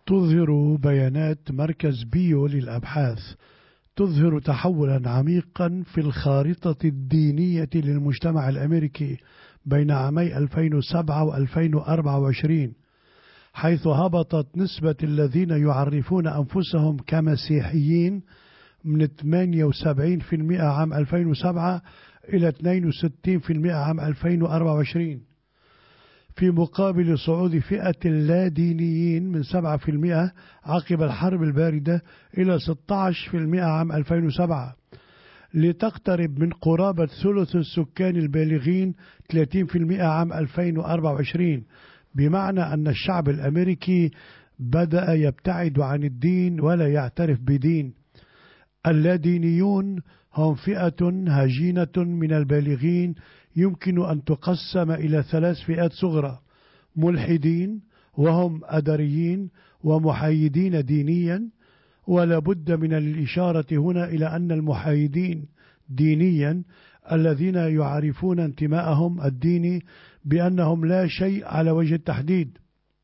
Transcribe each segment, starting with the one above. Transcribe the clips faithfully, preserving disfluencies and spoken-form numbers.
تظهر بيانات مركز بيو للأبحاث تظهر تحولا عميقا في الخارطة الدينية للمجتمع الأمريكي بين عامي ألفين وسبعة وألفين وأربعة وعشرين، حيث هبطت نسبة الذين يعرفون أنفسهم كمسيحيين من ثمانية وسبعين بالمئة عام ألفين وسبعة إلى اثنين وستين بالمئة عام ألفين وأربعة وعشرين، في مقابل صعود فئة اللادينيين من سبعة بالمئة عقب الحرب الباردة إلى ستة عشر بالمئة عام ألفين وسبعة، لتقترب من قرابة ثلث السكان البالغين ثلاثين بالمئة عام ألفين وأربعة وعشرين، بمعنى أن الشعب الأمريكي بدأ يبتعد عن الدين ولا يعترف بدين. اللادينيون هم فئة هجينة من البالغين يمكن أن تقسم إلى ثلاث فئات صغرى: ملحدين، وهم أدريين ومحايدين دينيا، ولا بد من الإشارة هنا إلى أن المحايدين دينيا الذين يعرفون انتماءهم الديني بأنهم لا شيء على وجه التحديد،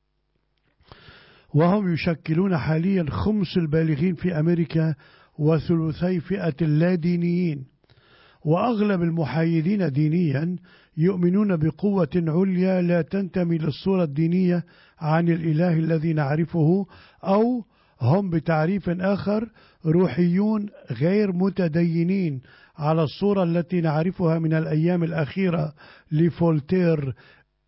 وهم يشكلون حاليا خمس البالغين في أمريكا وثلثي فئة اللادينيين. وأغلب المحايدين دينيا يؤمنون بقوة عليا لا تنتمي للصورة الدينية عن الإله الذي نعرفه، أو هم بتعريف آخر روحيون غير متدينين على الصورة التي نعرفها من الأيام الأخيرة لفولتير: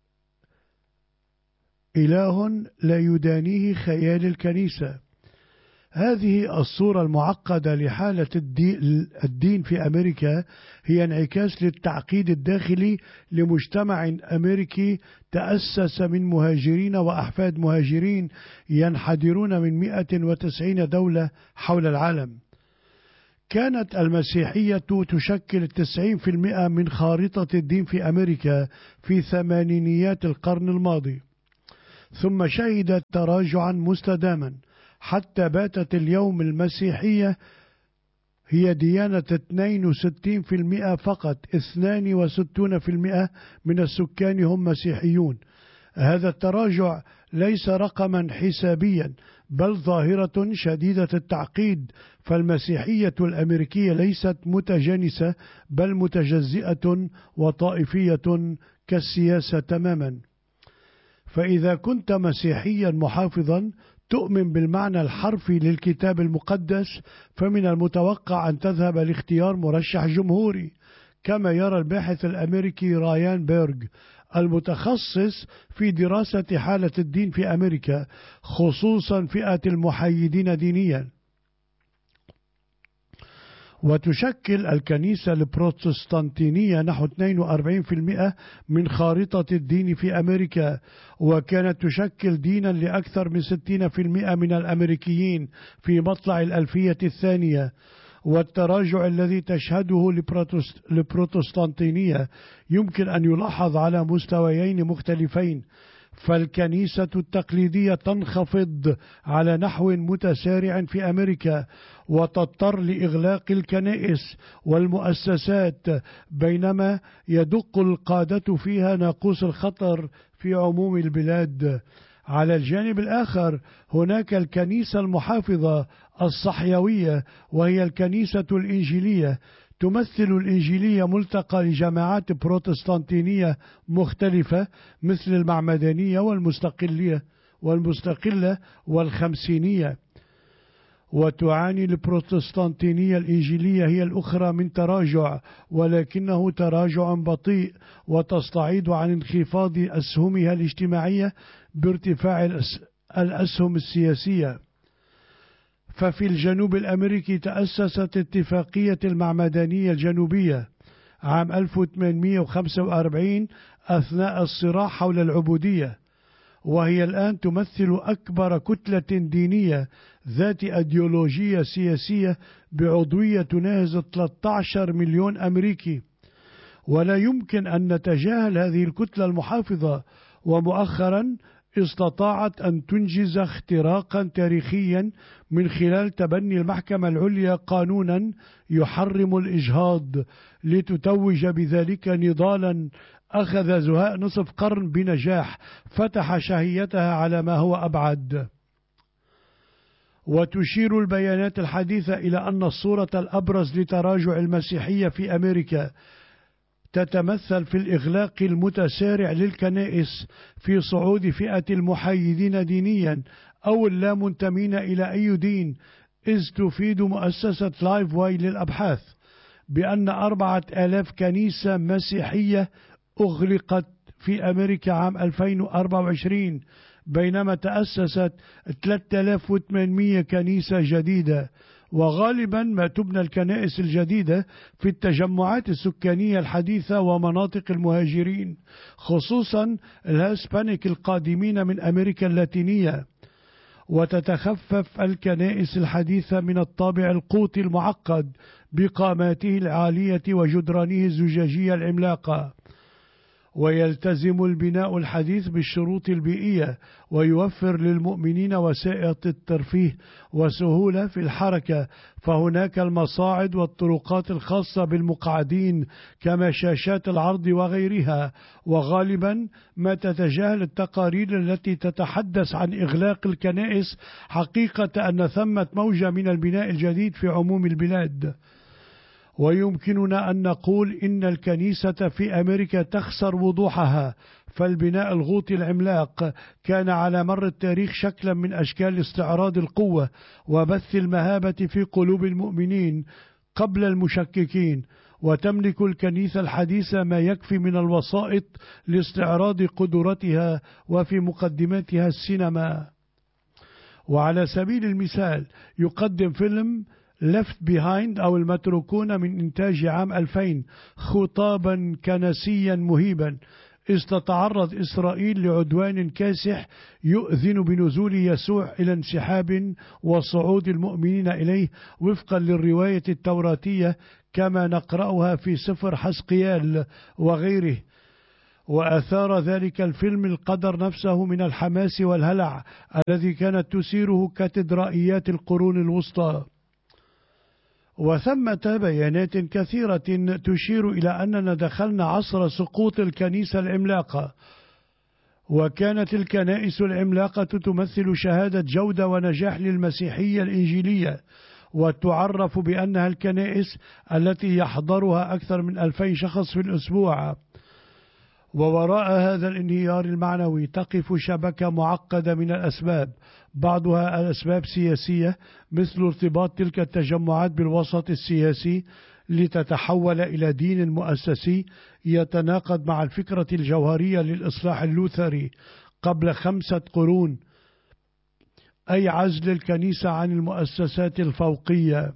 إله لا يدانيه خيال الكنيسة. هذه الصورة المعقدة لحالة الدين في أمريكا هي انعكاس للتعقيد الداخلي لمجتمع أمريكي تأسس من مهاجرين وأحفاد مهاجرين ينحدرون من مئة وتسعين دولة حول العالم. كانت المسيحية تشكل تسعين بالمئة من خارطة الدين في أمريكا في ثمانينيات القرن الماضي، ثم شهدت تراجعا مستداما حتى باتت اليوم المسيحية هي ديانة اثنين وستين بالمئة فقط. اثنين وستين بالمئة من السكان هم مسيحيون. هذا التراجع ليس رقما حسابيا بل ظاهرة شديدة التعقيد، فالمسيحية الأمريكية ليست متجانسة بل متجزئة وطائفية كالسياسة تماما. فإذا كنت مسيحيا محافظا تؤمن بالمعنى الحرفي للكتاب المقدس، فمن المتوقع أن تذهب لاختيار مرشح جمهوري، كما يرى الباحث الأمريكي رايان بيرغ المتخصص في دراسة حالة الدين في أمريكا، خصوصا فئة المحايدين دينيا. وتشكل الكنيسة البروتستانتينية نحو اثنين وأربعين بالمئة من خارطة الدين في أمريكا، وكانت تشكل دينا لأكثر من ستين بالمئة من الأمريكيين في مطلع الألفية الثانية. والتراجع الذي تشهده البروتستانتينية يمكن أن يلاحظ على مستويين مختلفين: فالكنيسة التقليدية تنخفض على نحو متسارع في أمريكا وتضطر لإغلاق الكنائس والمؤسسات، بينما يدق القادة فيها ناقوس الخطر في عموم البلاد. على الجانب الآخر هناك الكنيسة المحافظة الصحيوية، وهي الكنيسة الإنجيلية، تمثل الإنجيلية ملتقى لجماعات بروتستانتينية مختلفة مثل المعمدانية والمستقلية والمستقلة والخمسينية. وتعاني البروتستانتينية الإنجيلية هي الأخرى من تراجع، ولكنه تراجع بطيء، وتستعيد عن انخفاض أسهمها الاجتماعية بارتفاع الأسهم السياسية. ففي الجنوب الأمريكي تأسست اتفاقية المعمدانية الجنوبية عام ألف وثمانمئة وخمسة وأربعين أثناء الصراع حول العبودية، وهي الآن تمثل أكبر كتلة دينية ذات أيديولوجية سياسية بعضوية تناهز ثلاثة عشر مليون أمريكي. ولا يمكن أن نتجاهل هذه الكتلة المحافظة، ومؤخرا استطاعت أن تنجز اختراقا تاريخيا من خلال تبني المحكمة العليا قانونا يحرم الإجهاض، لتتوج بذلك نضالا أخذ زهاء نصف قرن بنجاح فتح شهيتها على ما هو أبعد. وتشير البيانات الحديثة إلى أن الصورة الأبرز لتراجع المسيحية في أمريكا تتمثل في الإغلاق المتسارع للكنائس، في صعود فئة المحايدين دينيا أو اللامنتمين إلى أي دين، إذ تفيد مؤسسة لايف واي للأبحاث بأن أربعة آلاف كنيسة مسيحية أغلقت في أمريكا عام ألفين وأربعة وعشرين، بينما تأسست ثلاثة آلاف وثمانمئة كنيسة جديدة. وغالبا ما تبنى الكنائس الجديدة في التجمعات السكانية الحديثة ومناطق المهاجرين، خصوصا الهسبانيك القادمين من أمريكا اللاتينية. وتتخفف الكنائس الحديثة من الطابع القوطي المعقد بقاماته العالية وجدرانه الزجاجية العملاقة. ويلتزم البناء الحديث بالشروط البيئية، ويوفر للمؤمنين وسائل الترفيه وسهولة في الحركة، فهناك المصاعد والطرقات الخاصة بالمقعدين كما شاشات العرض وغيرها. وغالبا ما تتجاهل التقارير التي تتحدث عن إغلاق الكنائس حقيقة أن ثمة موجة من البناء الجديد في عموم البلاد. ويمكننا أن نقول إن الكنيسة في أمريكا تخسر وضوحها، فالبناء الغوطي العملاق كان على مر التاريخ شكلا من أشكال استعراض القوة وبث المهابة في قلوب المؤمنين قبل المشككين. وتملك الكنيسة الحديثة ما يكفي من الوسائط لاستعراض قدرتها، وفي مقدمتها السينما. وعلى سبيل المثال يقدم فيلم Left Behind أو المتروكون من إنتاج عام ألفين خطابا كنسيا مهيبا، إذ تتعرض إسرائيل لعدوان كاسح يؤذن بنزول يسوع إلى انسحاب وصعود المؤمنين إليه وفقا للرواية التوراتية كما نقرأها في سفر حزقيال وغيره. وأثار ذلك الفيلم القدر نفسه من الحماس والهلع الذي كانت تثيره كاتدرائيات القرون الوسطى. وثمة بيانات كثيرة تشير إلى أننا دخلنا عصر سقوط الكنيسة العملاقة، وكانت الكنائس العملاقة تمثل شهادة جودة ونجاح للمسيحية الإنجيلية، وتعرف بأنها الكنائس التي يحضرها أكثر من ألفين شخص في الأسبوع. ووراء هذا الانهيار المعنوي تقف شبكة معقدة من الأسباب، بعضها الأسباب سياسية مثل ارتباط تلك التجمعات بالوسط السياسي لتتحول إلى دين مؤسسي يتناقض مع الفكرة الجوهرية للإصلاح اللوثري قبل خمسة قرون، أي عزل الكنيسة عن المؤسسات الفوقية.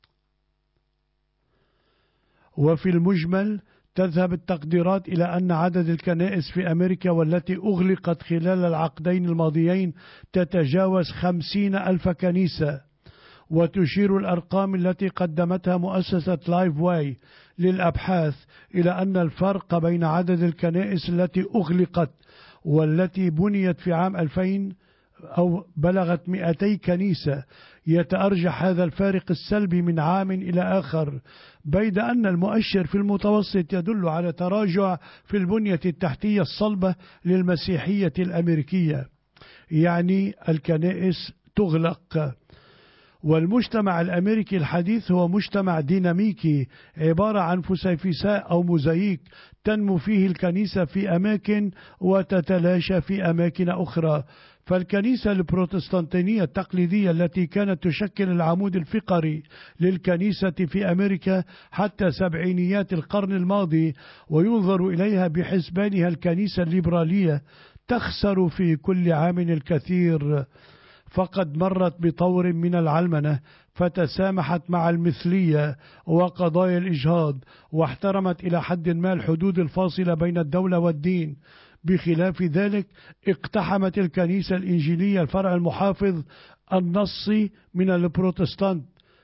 وفي المجمل تذهب التقديرات إلى أن عدد الكنائس في أمريكا والتي أغلقت خلال العقدين الماضيين تتجاوز خمسين ألف كنيسة. وتشير الأرقام التي قدمتها مؤسسة لايف واي للأبحاث إلى أن الفرق بين عدد الكنائس التي أغلقت والتي بنيت في عام ألفين أو بلغت مئتي كنيسة يتأرجح هذا الفارق السلبي من عام إلى آخر، بيد أن المؤشر في المتوسط يدل على تراجع في البنية التحتية الصلبة للمسيحية الأمريكية، يعني الكنائس تغلق. والمجتمع الأمريكي الحديث هو مجتمع ديناميكي عبارة عن فسيفساء أو موزايك تنمو فيه الكنيسة في أماكن وتتلاشى في أماكن أخرى. فالكنيسة البروتستانتينية التقليدية التي كانت تشكل العمود الفقري للكنيسة في أمريكا حتى سبعينيات القرن الماضي وينظر إليها بحسبانها الكنيسة الليبرالية تخسر في كل عام الكثير، فقد مرت بطور من العلمنة فتسامحت مع المثلية وقضايا الإجهاض، واحترمت إلى حد ما الحدود الفاصلة بين الدولة والدين. بخلاف ذلك اقتحمت الكنيسة الإنجيلية الفرع المحافظ النصي من البروتستانت،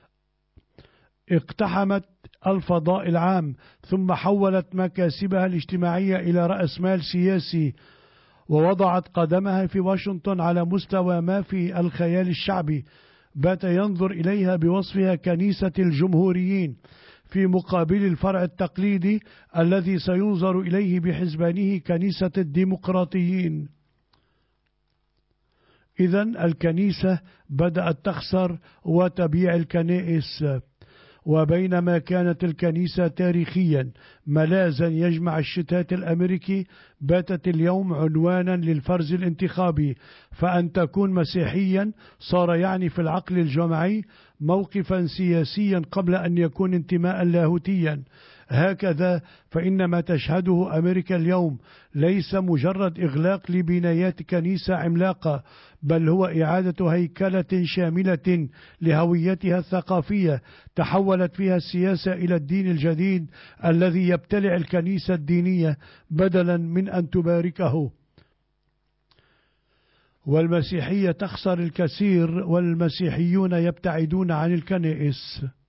اقتحمت الفضاء العام، ثم حولت مكاسبها الاجتماعية إلى رأس مال سياسي، ووضعت قدمها في واشنطن على مستوى ما في الخيال الشعبي بات ينظر إليها بوصفها كنيسة الجمهوريين، في مقابل الفرع التقليدي الذي سينظر إليه بحسبانه كنيسة الديمقراطيين. إذن الكنيسة بدأت تخسر وتبيع الكنائس. وبينما كانت الكنيسة تاريخيا ملاذا يجمع الشتات الأمريكي، باتت اليوم عنوانا للفرز الانتخابي. فأن تكون مسيحيا صار يعني في العقل الجمعي موقفا سياسيا قبل أن يكون انتماء لاهوتيا. هكذا فإن ما تشهده أمريكا اليوم ليس مجرد إغلاق لبنايات كنيسة عملاقة، بل هو إعادة هيكلة شاملة لهويتها الثقافية تحولت فيها السياسة إلى الدين الجديد الذي يبتلع الكنيسة الدينية بدلا من أن تباركه. والمسيحية تخسر الكثير والمسيحيون يبتعدون عن الكنائس.